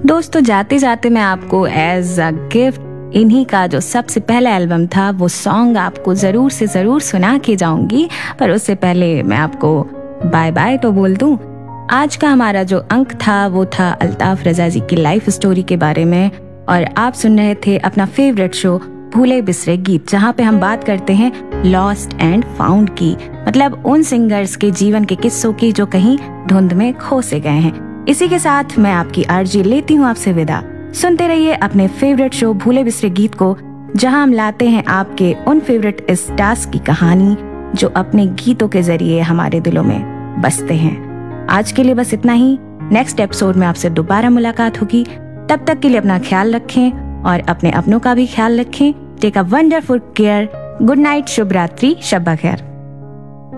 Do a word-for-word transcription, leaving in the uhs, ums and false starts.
दोस्तों जाते जाते मैं आपको एज अ गिफ्ट इन्हीं का जो सबसे पहला एल्बम था वो सॉन्ग आपको जरूर से जरूर सुना के जाऊंगी, पर उससे पहले मैं आपको बाय बाय तो बोल दूं। आज का हमारा जो अंक था वो था अल्ताफ रजा जी की लाइफ स्टोरी के बारे में, और आप सुन रहे थे अपना फेवरेट शो भूले बिसरे गीत, जहाँ पे हम बात करते हैं लॉस्ट एंड फाउंड की, मतलब उन सिंगर्स के जीवन के किस्सों की जो कहीं धुंध में खो से गए हैं। इसी के साथ मैं आपकी आरजी लेती हूँ आपसे विदा। सुनते रहिए अपने फेवरेट शो भूले बिसरे गीत को, जहां हम लाते हैं आपके उन फेवरेट स्टार्स की कहानी जो अपने गीतों के जरिए हमारे दिलों में बसते हैं। आज के लिए बस इतना ही। नेक्स्ट एपिसोड में आपसे दोबारा मुलाकात होगी। तब तक के लिए अपना ख्याल रखें और अपने अपनों का भी ख्याल रखें। Take a wonderful care. Good night, शुभ रात्रि, शब बखैर।